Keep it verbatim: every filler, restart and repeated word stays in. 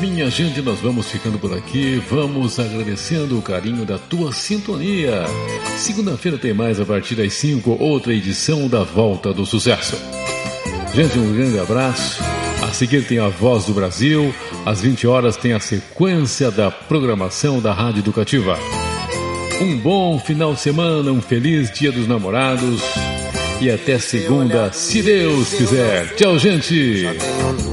minha gente, nós vamos ficando por aqui. Vamos agradecendo o carinho da tua sintonia. Segunda-feira tem mais a partir das cinco, outra edição da Volta do Sucesso. Gente, um grande abraço. A seguir tem a Voz do Brasil. Às vinte horas tem a sequência da programação da Rádio Educativa. Um bom final de semana, um feliz Dia dos Namorados. E até segunda, se Deus quiser. Tchau, gente!